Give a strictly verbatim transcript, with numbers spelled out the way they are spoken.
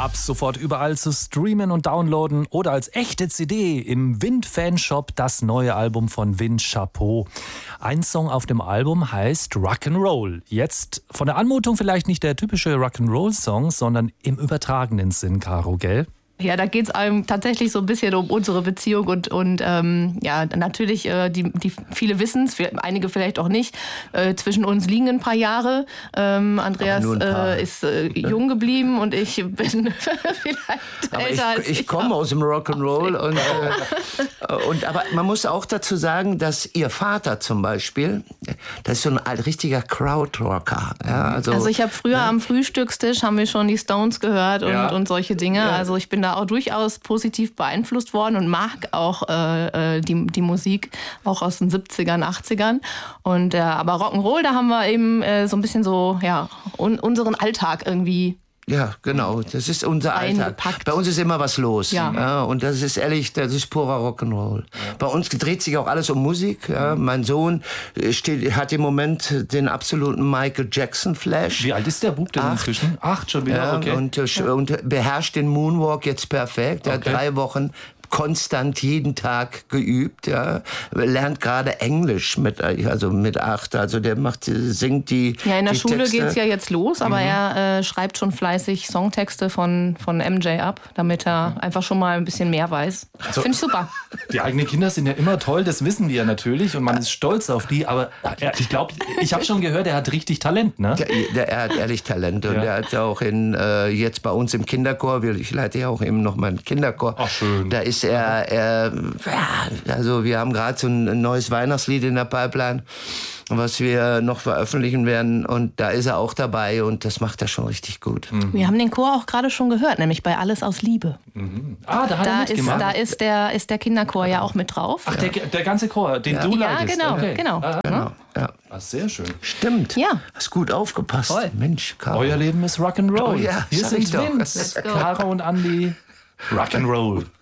Ab sofort überall zu streamen und downloaden oder als echte C D im Wind-Fanshop das neue Album von Wind Chapeau. Ein Song auf dem Album heißt Rock'n'Roll. Jetzt von der Anmutung vielleicht nicht der typische Rock'n'Roll-Song, sondern im übertragenen Sinn, Caro, gell? Ja, da geht es einem tatsächlich so ein bisschen um unsere Beziehung und, und ähm, ja, natürlich, äh, die, die viele wissen es, einige vielleicht auch nicht. Äh, zwischen uns liegen ein paar Jahre. Ähm, Andreas äh, ist äh, jung geblieben und ich bin vielleicht aber älter ich, als ich. Ich komme aus dem Rock'n'Roll. Und, äh, und, aber man muss auch dazu sagen, dass ihr Vater zum Beispiel, das ist so ein richtiger Crowdrocker. Ja, also, also ich habe früher ja. am Frühstückstisch, haben wir schon die Stones gehört und, ja. und solche Dinge. Ja. Also ich bin da auch durchaus positiv beeinflusst worden und mag auch äh, die, die Musik auch aus den siebzigern, achtzigern. Und, äh, aber Rock'n'Roll, da haben wir eben äh, so ein bisschen so ja, un, unseren Alltag irgendwie. Ja, genau, das ist unser Alltag. Bei uns ist immer was los. Ja. Ja, und das ist ehrlich, das ist purer Rock'n'Roll. Ja. Bei uns dreht sich auch alles um Musik. Ja. Mein Sohn steht, hat im Moment den absoluten Michael Jackson-Flash. Wie alt ist der Bub denn Acht. inzwischen? Acht schon wieder, ja, okay. Und, ja. und beherrscht den Moonwalk jetzt perfekt. Er okay. hat drei Wochen konstant jeden Tag geübt, ja, lernt gerade Englisch mit, also mit acht, also der macht, singt die Ja, in der die Schule Texte. Geht's ja jetzt los, aber mhm. er äh, schreibt schon fleißig Songtexte von, von M J ab, damit er mhm. einfach schon mal ein bisschen mehr weiß. Also, finde ich super. Die eigenen Kinder sind ja immer toll, das wissen wir natürlich und man ist stolz auf die, aber er, ich glaube, ich habe schon gehört, er hat richtig Talent, ne? Der, der, er hat ehrlich Talent und ja. er hat auch in, äh, jetzt bei uns im Kinderchor, ich leite ja auch eben noch meinen Kinderchor. Ach schön. Da ist er, er ja, also wir haben gerade so ein neues Weihnachtslied in der Pipeline, was wir noch veröffentlichen werden und da ist er auch dabei und das macht er schon richtig gut. Mhm. Wir haben den Chor auch gerade schon gehört, nämlich bei Alles aus Liebe. Mhm. Ah, da hat da er ist, mitgemacht. Da ist der, ist der Kinderchor ja auch mit drauf. Ach, der, der ganze Chor, den ja. du ja, leitest? genau, okay. genau. Ah, genau. Ja. Ah, sehr schön. Stimmt. Ja. Hast gut aufgepasst. Voll. Mensch, Caro. Euer Leben ist Rock'n'Roll. Oh, ja, Hier sind Wind, Caro und Andi. Rock'n'Roll.